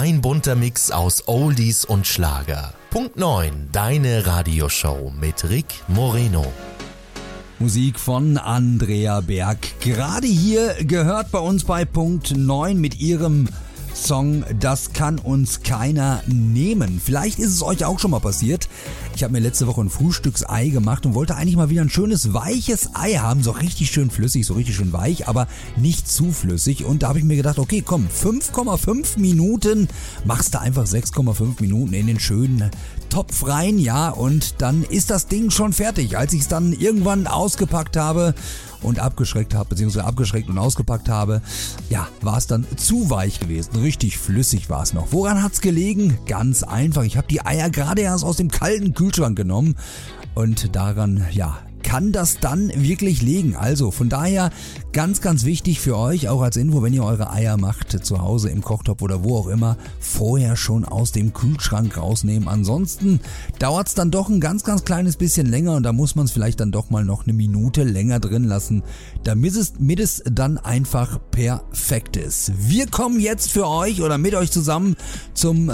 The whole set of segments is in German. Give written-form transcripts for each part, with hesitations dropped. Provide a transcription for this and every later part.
Ein bunter Mix aus Oldies und Schlager. Punkt 9, deine Radioshow mit Rick Moreno. Musik von Andrea Berg. Gerade hier gehört bei uns bei Punkt 9 mit ihrem Song Das kann uns keiner nehmen. Vielleicht ist es euch auch schon mal passiert. Ich habe mir letzte Woche ein Frühstücksei gemacht und wollte eigentlich mal wieder ein schönes, weiches Ei haben. So richtig schön flüssig, so richtig schön weich, aber nicht zu flüssig. Und da habe ich mir gedacht, okay, komm, 5,5 Minuten, machst du einfach 6,5 Minuten in den schönen Topf rein, ja, und dann ist das Ding schon fertig. Als ich es dann irgendwann ausgepackt habe und abgeschreckt und ausgepackt habe, ja, war es dann zu weich gewesen. Richtig flüssig war es noch. Woran hat's gelegen? Ganz einfach. Ich habe die Eier gerade erst aus dem kalten Kühlschrank genommen und daran, ja, kann das dann wirklich liegen. Also von daher ganz, ganz wichtig für euch, auch als Info, wenn ihr eure Eier macht, zu Hause im Kochtopf oder wo auch immer, vorher schon aus dem Kühlschrank rausnehmen. Ansonsten dauert es dann doch ein ganz, ganz kleines bisschen länger und da muss man es vielleicht dann doch mal noch eine Minute länger drin lassen, damit es dann einfach perfekt ist. Wir kommen jetzt für euch oder mit euch zusammen zum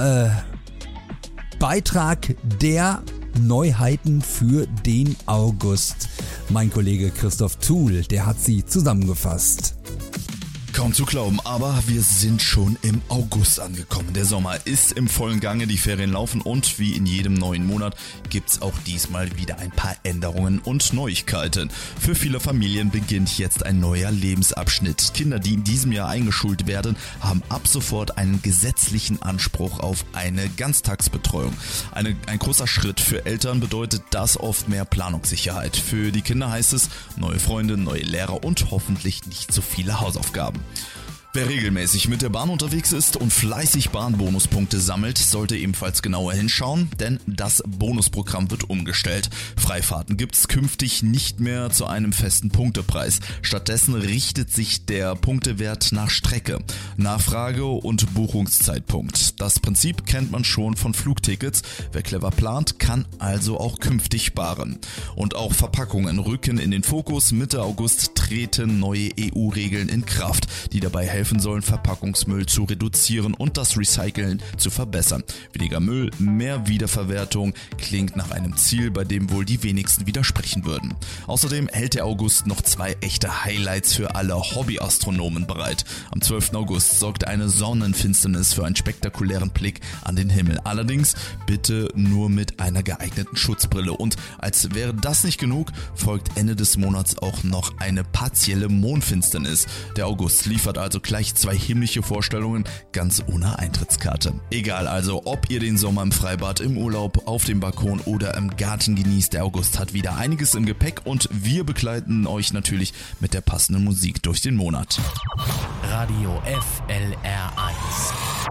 Beitrag der Neuheiten für den August. Mein Kollege Christoph Thuhl, der hat sie zusammengefasst. Kaum zu glauben, aber wir sind schon im August angekommen. Der Sommer ist im vollen Gange, die Ferien laufen und wie in jedem neuen Monat gibt's auch diesmal wieder ein paar Änderungen und Neuigkeiten. Für viele Familien beginnt jetzt ein neuer Lebensabschnitt. Kinder, die in diesem Jahr eingeschult werden, haben ab sofort einen gesetzlichen Anspruch auf eine Ganztagsbetreuung. Ein großer Schritt für Eltern bedeutet das oft mehr Planungssicherheit. Für die Kinder heißt es neue Freunde, neue Lehrer und hoffentlich nicht so viele Hausaufgaben. Wer regelmäßig mit der Bahn unterwegs ist und fleißig Bahnbonuspunkte sammelt, sollte ebenfalls genauer hinschauen, denn das Bonusprogramm wird umgestellt. Freifahrten gibt's künftig nicht mehr zu einem festen Punktepreis. Stattdessen richtet sich der Punktewert nach Strecke, Nachfrage und Buchungszeitpunkt. Das Prinzip kennt man schon von Flugtickets. Wer clever plant, kann also auch künftig sparen. Und auch Verpackungen rücken in den Fokus. Mitte August treten neue EU-Regeln in Kraft, die dabei helfen sollen, Verpackungsmüll zu reduzieren und das Recyceln zu verbessern. Weniger Müll, mehr Wiederverwertung klingt nach einem Ziel, bei dem wohl die wenigsten widersprechen würden. Außerdem hält der August noch 2 echte Highlights für alle Hobbyastronomen bereit. Am 12. August sorgt eine Sonnenfinsternis für einen spektakulären Blick an den Himmel. Allerdings bitte nur mit einer geeigneten Schutzbrille. Und als wäre das nicht genug, folgt Ende des Monats auch noch eine partielle Mondfinsternis. Der August liefert also gleich 2 himmlische Vorstellungen, ganz ohne Eintrittskarte. Egal also, ob ihr den Sommer im Freibad, im Urlaub, auf dem Balkon oder im Garten genießt, der August hat wieder einiges im Gepäck und wir begleiten euch natürlich mit der passenden Musik durch den Monat. Radio FLR1